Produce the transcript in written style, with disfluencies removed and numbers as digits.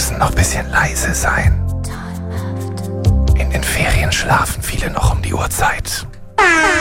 müssen noch ein bisschen leise sein. In den Ferien schlafen viele noch um die Uhrzeit.